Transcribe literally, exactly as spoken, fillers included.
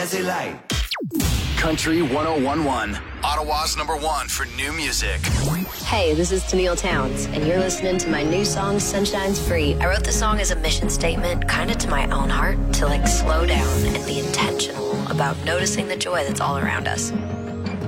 Fancy Light. Country one oh one point one, Ottawa's number one for new music. Hey, this is Tennille Towns, and you're listening to my new song, Sunshine's Free. I wrote the song as a mission statement, kind of to my own heart, to like slow down and be intentional about noticing the joy that's all around us.